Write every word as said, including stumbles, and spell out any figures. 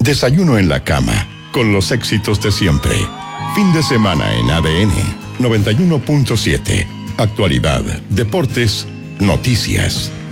Desayuno en la cama, con los éxitos de siempre. Fin de semana en A D N noventa y uno punto siete. Actualidad, deportes, noticias.